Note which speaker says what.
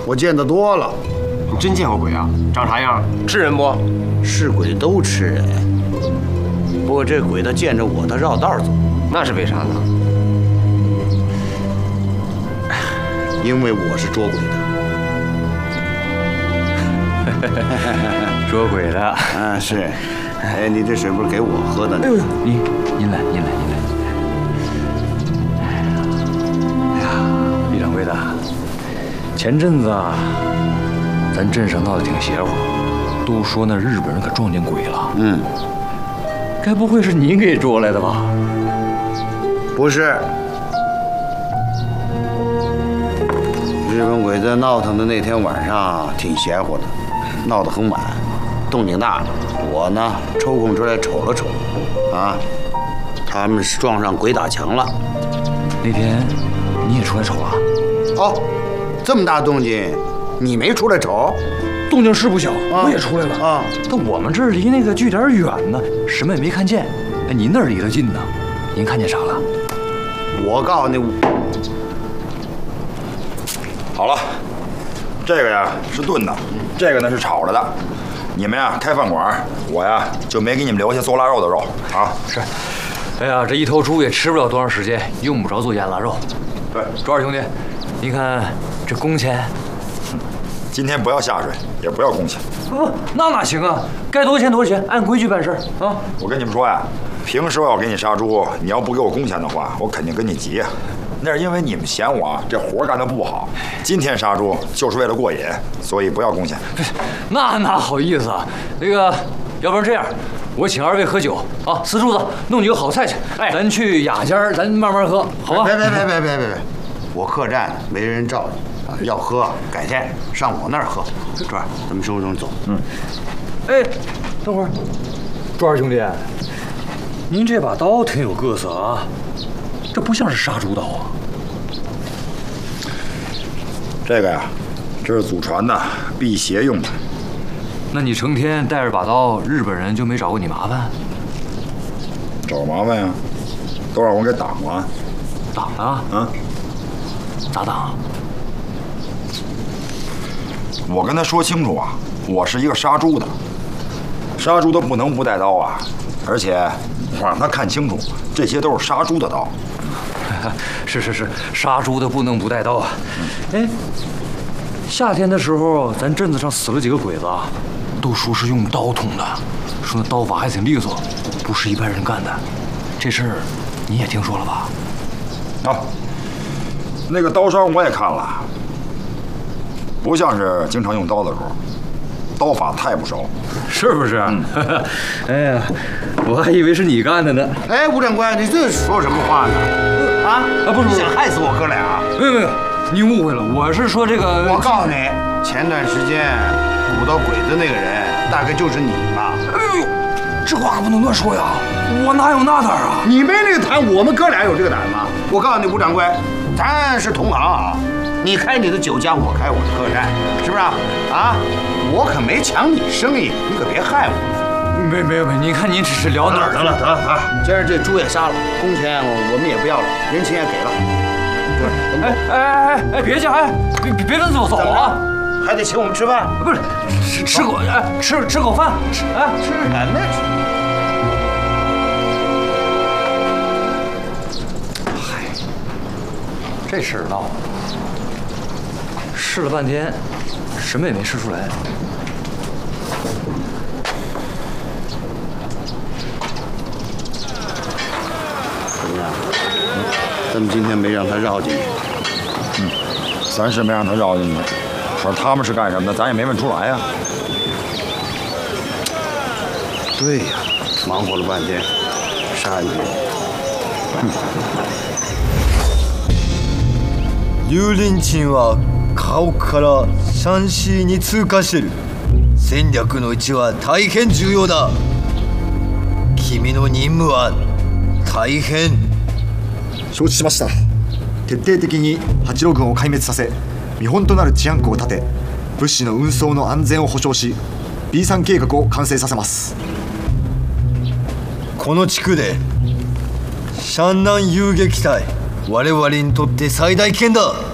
Speaker 1: 我见得多了。
Speaker 2: 你真见过鬼啊？长啥样？吃人不？
Speaker 1: 是鬼都吃人，不过这鬼他见着我，他绕道走。
Speaker 2: 那是为啥呢？
Speaker 1: 因为我是捉鬼的。
Speaker 3: 捉鬼的。
Speaker 1: 啊，是。哎，你这水不是给我喝的？
Speaker 3: 哎呦，您来。哎呀，李掌柜的，前阵子啊，咱镇上闹得挺邪乎，都说那日本人可撞见鬼了。该不会是您给捉来的吧？
Speaker 1: 不是。日本鬼子闹腾的那天晚上挺邪乎的，闹得很晚，动静大。我呢抽空出来瞅了瞅，啊，他们是撞上鬼打墙了。
Speaker 3: 那天你也出来瞅了？
Speaker 1: 哦，这么大动静，你没出来瞅？
Speaker 3: 动静是不小，我也出来了
Speaker 1: 啊。
Speaker 3: 但我们这儿离那个据点远呢，什么也没看见。哎，您那儿离得近呢，您看见啥了？
Speaker 1: 我告诉你，
Speaker 4: 好了，这个呀是炖的，这个呢是炒着的。你们呀开饭馆，我呀就没给你们留下做腊肉的肉啊。
Speaker 3: 是。哎呀，这一头猪也吃不了多长时间，用不着做腌腊肉。
Speaker 4: 对，
Speaker 3: 周二兄弟，您看这工钱。
Speaker 4: 今天不要下水，也不要工钱。
Speaker 3: 不，那哪行啊？该多少钱多少钱，按规矩办事啊！
Speaker 4: 我跟你们说呀，平时我要给你杀猪，你要不给我工钱的话，我肯定跟你急呀。那是因为你们嫌我这活干得不好。今天杀猪就是为了过瘾，所以不要工钱。
Speaker 3: 那哪好意思啊？那个，要不然这样，我请二位喝酒啊，四柱子弄几个好菜去，哎，咱去雅间，咱慢慢喝，好吧？
Speaker 1: 别，我客栈没人照应，要喝改天上我那儿喝。这儿，咱们收拾走。
Speaker 3: 哎，等会儿，周二兄弟，您这把刀挺有个色啊，这不像是杀猪刀啊。
Speaker 4: 这个呀，这是祖传的，辟邪用的。
Speaker 3: 那你成天带着把刀，日本人就没找过你麻烦？
Speaker 4: 找麻烦呀，都让我给挡了。
Speaker 3: 挡啊？
Speaker 4: 啊？
Speaker 3: 咋挡？
Speaker 4: 我跟他说清楚啊，我是一个杀猪的，杀猪的不能不带刀啊，而且我让他看清楚，这些都是杀猪的刀。
Speaker 3: 是，杀猪的不能不带刀啊。哎，夏天的时候，咱镇子上死了几个鬼子啊，都说是用刀捅的，说那刀法还挺利索，不是一般人干的。这事儿你也听说了吧？
Speaker 4: 啊，那个刀伤我也看了，不像是经常用刀的时候，刀法太不熟，
Speaker 3: 是不是？哎呀，我还以为是你干的呢。
Speaker 1: 哎，吴长官，你这说什么话呢？啊，
Speaker 3: 不是，
Speaker 1: 你想害死我哥俩？
Speaker 3: 没有，你误会了，我是说这个。
Speaker 1: 我告诉你，前段时间捕到鬼子那个人，大概就是你吧？
Speaker 3: 哎呦，这话可不能乱说呀！我哪有那胆啊？
Speaker 1: 你没那个胆，我们哥俩有这个胆吗？我告诉你，吴长官，咱是同行啊。你开你的酒家，我开我的客栈，是不是啊？啊，我可没抢你生意，你可别害我。
Speaker 3: 没，您看您只是聊哪儿
Speaker 1: 得了，今儿这猪也杀了，工钱我们也不要了，人情也给了。
Speaker 3: 哎，别介，哎，别跟着我走啊！
Speaker 1: 还得请我们吃饭？
Speaker 3: 不是，吃口饭，吃。
Speaker 1: 那。
Speaker 3: 嗨，这事儿闹的，试了半天，什么也没试出来。
Speaker 1: 怎么样？咱们今天没让他绕进去。
Speaker 4: 咱是没让他绕进去，可是他们是干什么的，咱也没问出来呀。
Speaker 1: 对呀，忙活了半天，杀一个人。
Speaker 5: 油淋賃は家屋からシャンシーに通過してる。戦略の位置は大変重要だ。君の任務は大変。
Speaker 6: 承知しました。徹底的に八路軍を壊滅させ、見本となる治安庫を立て、物資の運送の安全を保障し、B3計画を完成させます。
Speaker 5: この地区でシャンナン遊撃隊、我々にとって最大危険だ。